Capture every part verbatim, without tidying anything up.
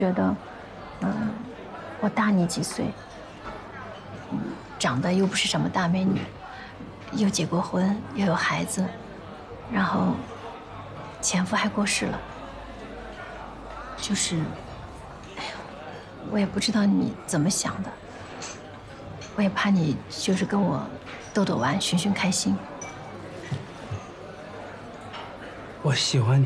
觉得，嗯，我大你几岁，嗯，长得又不是什么大美女，又结过婚，又有孩子，然后前夫还过世了，就是，哎呀，我也不知道你怎么想的，我也怕你就是跟我逗逗玩，寻寻开心。 我喜欢你。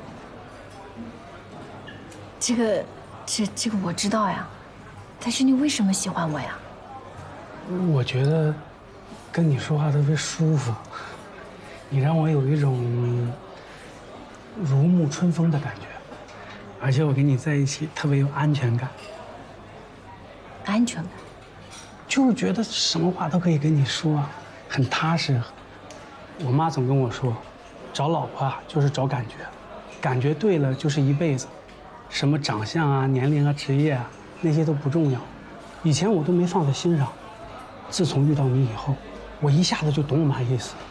这个。 这这个我知道呀，但是你为什么喜欢我呀？ 我觉得跟你说话特别舒服，你让我有一种如沐春风的感觉，而且我跟你在一起特别有安全感。 安全感？ 就是觉得什么话都可以跟你说，很踏实。我妈总跟我说，找老婆啊就是找感觉，感觉对了就是一辈子。 什么长相啊、年龄啊、职业啊，那些都不重要。以前我都没放在心上，自从遇到你以后，我一下子就懂我妈意思。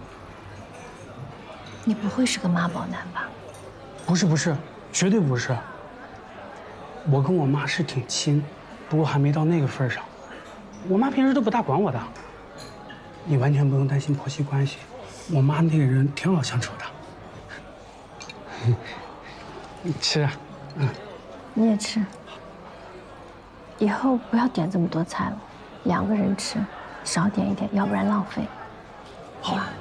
你不会是个妈宝男吧？ 不是不是，绝对不是。我跟我妈是挺亲，不过还没到那个份上。我妈平时都不大管我的。你完全不用担心婆媳关系，我妈那个人挺好相处的。你吃啊。 嗯， 你也吃。以后不要点这么多菜了，两个人吃，少点一点，要不然浪费。好吧。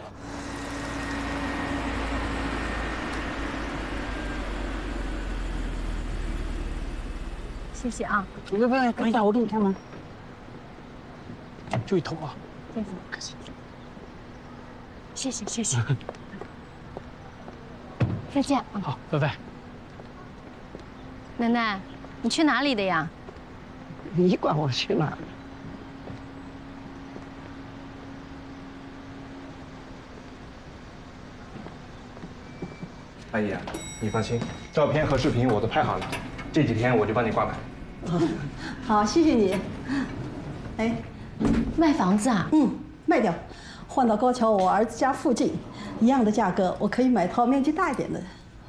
谢谢啊。 别别别，等一下，我给你开门。就一头啊。 谢谢。 客气。 谢谢谢谢。再见啊。 好，拜拜。 奶奶，你去哪里的呀？ 你管我去哪儿？ 阿姨，你放心，照片和视频我都拍好了，这几天我就帮你挂牌。 哦，好，谢谢你。哎， 卖房子啊？ 嗯，卖掉，换到高桥我儿子家附近，一样的价格，我可以买套面积大一点的。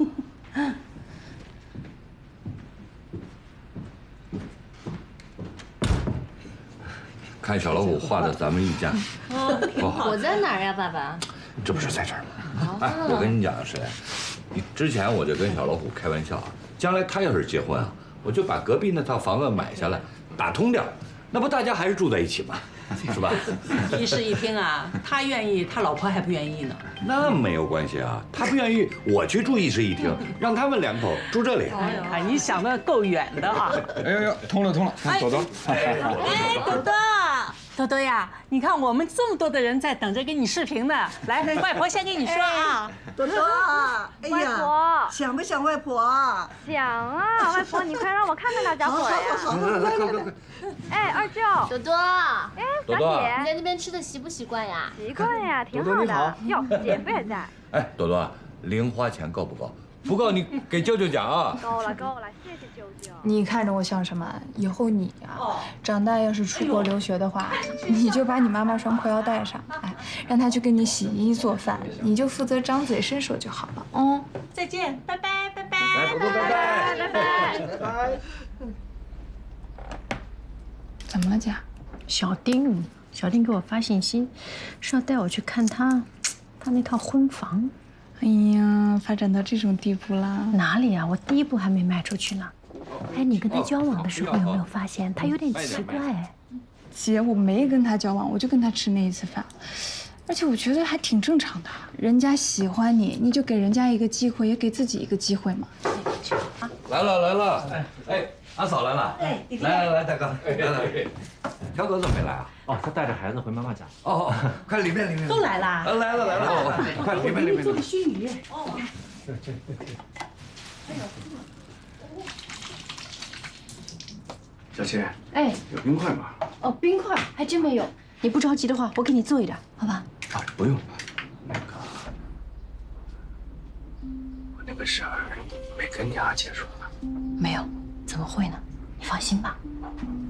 看小老虎画的咱们一家， 哦，我在哪儿呀，爸爸？ 这不是在这儿吗？哎，我跟你讲，谁？你之前我就跟小老虎开玩笑啊，将来他要是结婚啊，我就把隔壁那套房子买下来，打通掉，那不大家还是住在一起吗？是吧？ 一室一厅啊，他愿意，他老婆还不愿意呢。 那没有关系啊，他不愿意，我去住一室一厅，让他们两口住这里。 哎呀，你想的够远的啊！ 哎呦呦，通了通了，朵朵。 哎，朵朵，朵朵呀，你看我们这么多的人在等着给你视频呢。来，外婆先跟你说啊。 朵朵，哎外婆想不想外婆？ 想啊，外婆，你快让我看看大家伙呀！ 好，快快快！ 哎，二舅， 朵朵， 哎， 朵朵， 你在那边吃的习不习惯呀？ 习惯呀，挺好的。哟，姐夫也在。 哎，朵朵，零花钱够不够？不够你给舅舅讲啊。 够了够了，谢谢舅舅。 你看着我像什么？以后你啊，长大要是出国留学的话，你就把你妈妈双裤腰带上，哎，让她去给你洗衣做饭，你就负责张嘴伸手就好了。嗯， 再见，拜拜拜拜。 来，朵朵，拜拜拜拜拜拜。 怎么了，姐？ 小丁，小丁给我发信息，说要带我去看他，他那套婚房。 哎呀，发展到这种地步啦？ 哪里啊？我第一步还没迈出去呢。哎，你跟他交往的时候有没有发现他有点奇怪？哎， 姐，我没跟他交往，我就跟他吃那一次饭，而且我觉得还挺正常的。人家喜欢你，你就给人家一个机会，也给自己一个机会嘛。 来了来了，哎哎，阿嫂来了，哎，来来来，大哥，来来来，条哥怎么没来啊？ 哦，他带着孩子回妈妈家。 哦哦，快里面里面。 都来了。 啊，来了来了，快里面里面。 做个须臾。哦。 小七， 哎， 有冰块吗？ 哦，冰块还真没有。你不着急的话，我给你做一点，好吧？ 啊，不用了。那个，我那个事儿没跟你阿姐说吧？ 没有，怎么会呢？你放心吧。